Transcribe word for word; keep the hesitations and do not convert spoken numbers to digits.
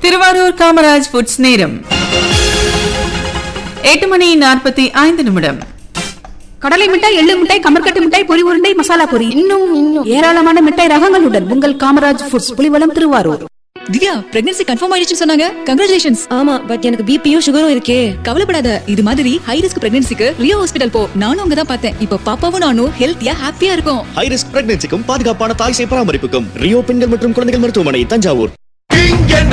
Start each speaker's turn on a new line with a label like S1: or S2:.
S1: Thiruvarur Kamaraj foods நேரம் எட்டு மணி நாற்பத்தி ஐந்து நிமிடம்.
S2: கடலை மிட்டாய், எள்ளு மிட்டாய், கமர்கட்டு மிட்டாய், பொரி உருண்டை, மசாலா பொரி, இன்னும் இன்னும் ஏராளமான மிட்டாய் ரகங்களுடன் உங்கள் Kamaraj foods, Pulivalam, Thiruvarur.
S3: Divya, pregnancy confirm ஆயிடுச்சுன்னு சொன்னாங்க. கங்க்ராச்சுலேஷன்ஸ்.
S4: ஆமா, பட் எனக்கு பிபியும் சுகரும் இருக்கே.
S3: கவலைப்படாத, இது மாதிரி ஹை ரிஸ்க் பிரெக்னன்சிக்கு ரியோ ஹாஸ்பிடல் போ. நானும் அங்க தான் பார்த்தேன். இப்போ பாப்பாவும் நானும் ஹெல்த்தியா ஹாப்பியா இருக்கும்.
S5: ஹை ரிஸ்க் பிரெக்னன்சிக்கும் பாதுகாப்பான தாய் சேய் பராமரிப்புக்கும் ரியோ பெண்கள் மற்றும் குழந்தைகள் மருத்துவமனை, தஞ்சாவூர்.